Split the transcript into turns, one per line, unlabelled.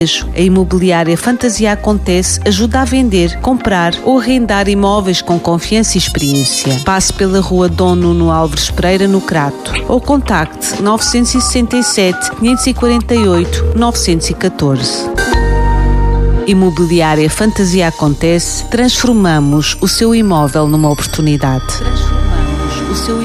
A Imobiliária Fantasia Acontece ajuda a vender, comprar ou arrendar imóveis com confiança e experiência. Passe pela Rua Dom Nuno Álvares Pereira, no Crato, ou contacte 967 548 914. Imobiliária Fantasia Acontece, transformamos o seu imóvel numa oportunidade.